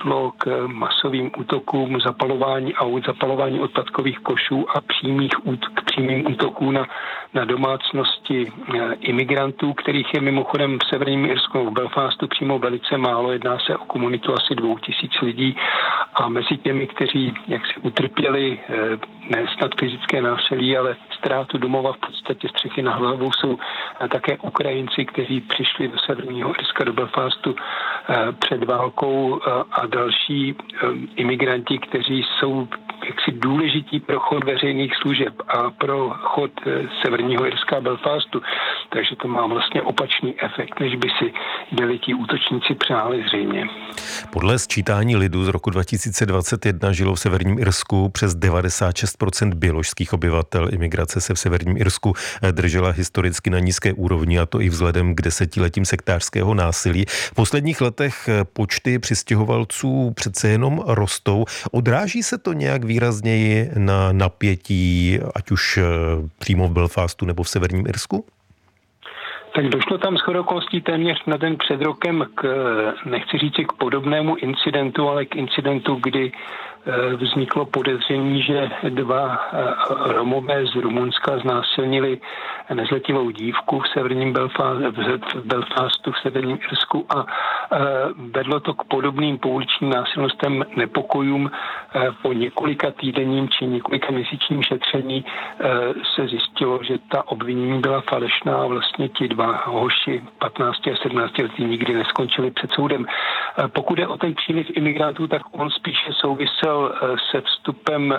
došlo k masovým útokům, zapalování aut, zapalování odpadkových košů a k přímým útokům na domácnosti imigrantů, kterých je mimochodem v Severním Irsku v Belfastu přímo velice málo. Jedná se o komunitu asi 2000 lidí a mezi těmi, kteří jaksi utrpěli ne snad fyzické násilí, ale ztrátu domova v podstatě střechy na hlavu, jsou také Ukrajinci, kteří přišli do Severního Irska, do Belfastu před válkou a další imigranti, kteří jsou jaksi důležití pro chod veřejných služeb a pro chod Severního Irska a Belfastu. Takže to má vlastně opačný efekt, než by si byli ti útočníci přáli zřejmě. Podle sčítání lidu z roku 2021 žilo v Severním Irsku přes 96% běložských obyvatel. Imigrace se v Severním Irsku držela historicky na nízké úrovni, a to i vzhledem k desetiletím sektářského násilí. V posledních letech počty přistěhovalců přece jenom rostou. Odráží se to nějak výrazněji na napětí, ať už přímo v Belfastu nebo v Severním Irsku? Tak došlo tam shodou okolností téměř na den před rokem nechci říct k podobnému incidentu, ale k incidentu, kdy vzniklo podezření, že dva Romové z Rumunska znásilnili nezletilou dívku v severním Belfastu, v Severním Irsku a vedlo to k podobným pouličním násilnostem, nepokojům. Po několika týdenním či několika měsíčním šetření se zjistilo, že ta obvinění byla falešná a vlastně ti dva hoši 15 a 17 letí nikdy neskončili před soudem. Pokud je o ten příliv imigrantů, tak on spíše souvisel se vstupem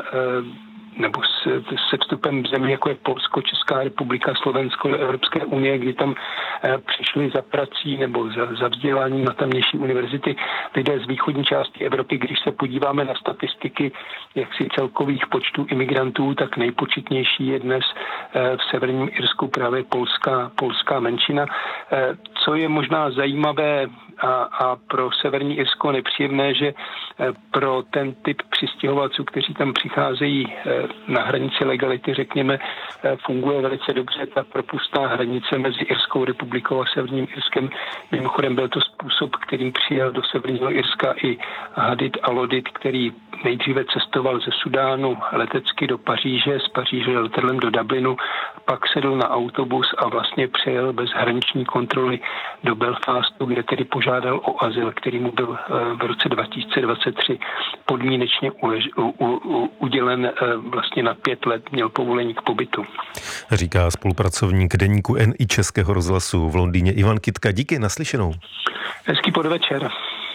se vstupem zemí, jako je Polsko, Česká republika, Slovensko do Evropské unie, kdy tam přišli za prací nebo za vzděláním na tamnější univerzity lidé z východní části Evropy. Když se podíváme na statistiky jaksi celkových počtů imigrantů, tak nejpočetnější je dnes v Severním Irsku právě polská menšina. Co je možná zajímavé a pro Severní Irsko nepříjemné, že pro ten typ přistěhovalců, kteří tam přicházejí na hranici legality, řekněme, funguje velice dobře ta propustná hranice mezi Irskou republikou a Severním Irskem. Mimochodem byl to způsob, kterým přijel do Severního Irska i Hadid Alodid, který nejdříve cestoval ze Sudánu letecky do Paříže, z Paříže letadlem do Dublinu, pak sedl na autobus a vlastně přejel bez hraniční kontroly do Belfastu, kde tedy požádal o azyl, který mu byl v roce 2023 podmínečně udělen vlastně na 5 let, měl povolení k pobytu. Říká spolupracovník deníku N i Českého rozhlasu v Londýně Ivan Kytka. Díky, naslyšenou. Hezký podvečer.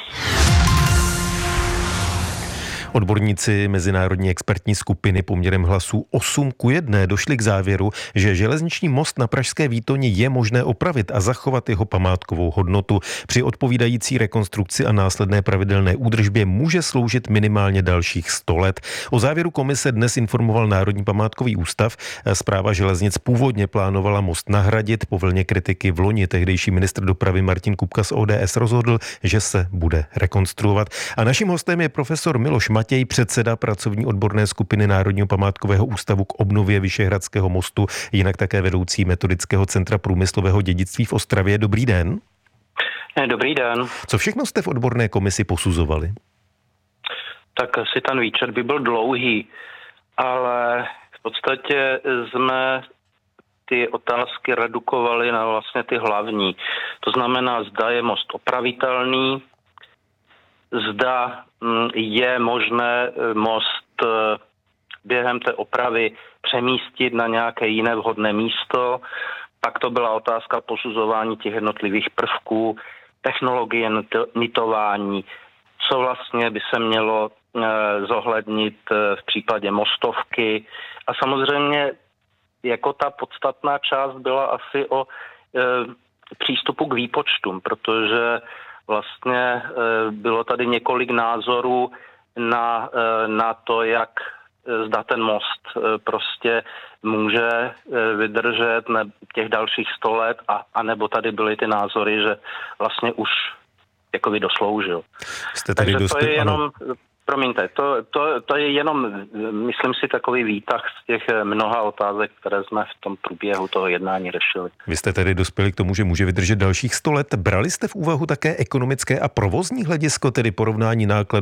Odborníci mezinárodní expertní skupiny poměrem hlasů 8:1 došli k závěru, že železniční most na pražské Výtoně je možné opravit a zachovat jeho památkovou hodnotu. Při odpovídající rekonstrukci a následné pravidelné údržbě může sloužit minimálně dalších 100 let. O závěru komise dnes informoval Národní památkový ústav. Správa železnic původně plánovala most nahradit. Po vlně kritiky v loni tehdejší ministr dopravy Martin Kupka z ODS rozhodl, že se bude rekonstruovat. A naším hostem je profesor Miloš Matěj, předseda pracovní odborné skupiny Národního památkového ústavu k obnově Vyšehradského mostu, jinak také vedoucí Metodického centra průmyslového dědictví v Ostravě. Dobrý den. Dobrý den. Co všechno jste v odborné komisi posuzovali? Tak asi ten výčet by byl dlouhý, ale v podstatě jsme ty otázky redukovali na vlastně ty hlavní. To znamená, zda je most opravitelný, zda je možné most během té opravy přemístit na nějaké jiné vhodné místo. Pak to byla otázka posuzování těch jednotlivých prvků, technologie nitování, co vlastně by se mělo zohlednit v případě mostovky. A samozřejmě jako ta podstatná část byla asi o přístupu k výpočtům, protože vlastně bylo tady několik názorů na to, jak zda ten most prostě může vydržet těch dalších 100 let, anebo tady byly ty názory, že vlastně už jakoby dosloužil. Takže to je jenom... Promiňte, to je jenom, myslím si, takový výtah z těch mnoha otázek, které jsme v tom průběhu toho jednání řešili. Vy jste tedy dospěli k tomu, že může vydržet dalších 100 let. Brali jste v úvahu také ekonomické a provozní hledisko, tedy porovnání nákladů